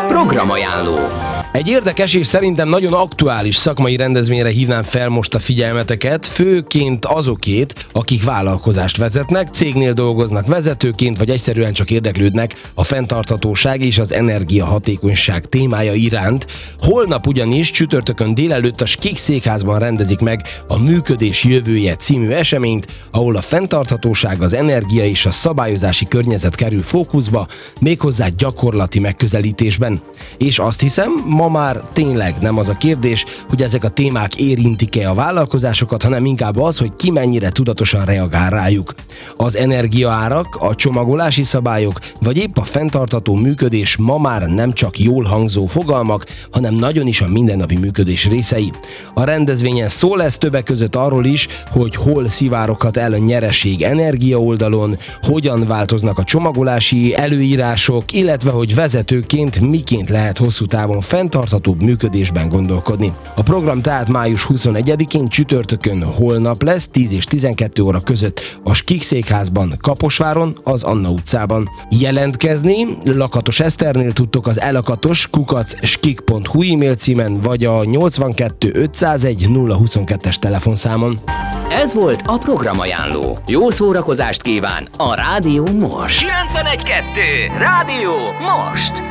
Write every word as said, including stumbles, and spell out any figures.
Programajánló. Egy érdekes és szerintem nagyon aktuális szakmai rendezvényre hívnám fel most a figyelmeteket, főként azokét, akik vállalkozást vezetnek, cégnél dolgoznak vezetőként, vagy egyszerűen csak érdeklődnek a fenntarthatóság és az energiahatékonyság témája iránt. Holnap ugyanis csütörtökön délelőtt a Skik Székházban rendezik meg a Működés jövője című eseményt, ahol a fenntarthatóság, az energia és a szabályozási környezet kerül fókuszba, méghozzá gyakorlati megközelítésben. És azt hiszem, ma már tényleg nem az a kérdés, hogy ezek a témák érintik-e a vállalkozásokat, hanem inkább az, hogy ki mennyire tudatosan reagál rájuk. Az energiaárak, a csomagolási szabályok, vagy épp a fenntartható működés ma már nem csak jól hangzó fogalmak, hanem nagyon is a mindennapi működés részei. A rendezvényen szó lesz többek között arról is, hogy hol szivároghat el a nyereség energia oldalon, hogyan változnak a csomagolási előírások, illetve hogy vezetőként miként lehet hosszú távon fenntarthatóbb működésben gondolkodni. A program tehát május huszonegyedikén csütörtökön holnap lesz tíz és tizenkettő óra között a Skik Székházban, Kaposváron, az Anna utcában. Jelentkezni Lakatos Eszternél tudtok az elakatos kukac skik pont hu e-mail címen, vagy a nyolcvankettő ötszázegy nulla huszonkettes telefonszámon. Ez volt a Programajánló. Jó szórakozást kíván a Rádió Most. kilencvenegy kettő Rádió Most.